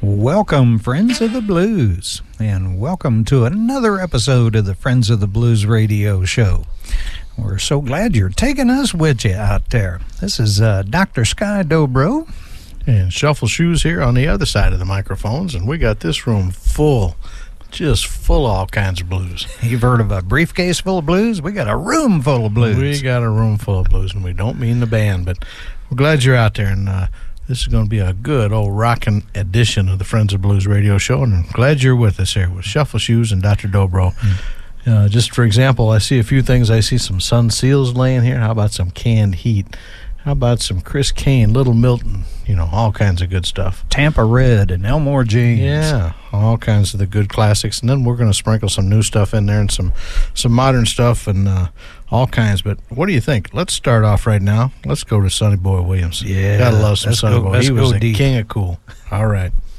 Welcome, Friends of the Blues, and welcome to another episode of the Friends of the Blues radio show. We're so glad you're taking us with you out there. This is Dr. Sky Dobro. And Shuffle Shoes here on the other side of the microphones, and we got this room full, just full of all kinds of blues. You've heard of a briefcase full of blues? We got a room full of blues. We got a room full of blues, and we don't mean the band, but we're glad you're out there, and this is going to be a good old rockin' edition of the Friends of Blues radio show, and I'm glad you're with us here with Shuffle Shoes and Dr. Dobro. Just for example, I see a few things. I see some Sun Seals laying here. How about some Canned Heat? How about some Chris Kane, Little Milton, all kinds of good stuff. Tampa Red and Elmore James. Yeah, all kinds of the good classics. And then we're going to sprinkle some new stuff in there and some modern stuff and all kinds. But what do you think? Let's start off right now. Let's go to Sonny Boy Williamson. Yeah. Gotta love some Sonny Boy. He was the deep. king of cool. All right.